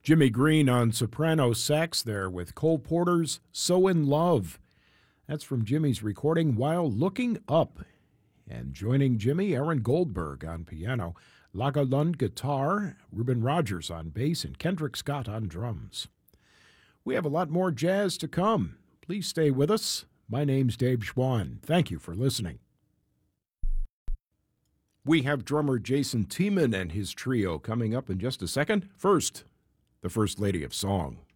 Jimmy Green on soprano sax there with Cole Porter's So in Love. That's from Jimmy's recording While Looking Up. And joining Jimmy, Aaron Goldberg on piano, Laga Lund guitar, Reuben Rogers on bass, and Kendrick Scott on drums. We have a lot more jazz to come. Please stay with us. My name's Dave Schwann. Thank you for listening. We have drummer Jason Tiemann and his trio coming up in just a second. First, the First Lady of Song.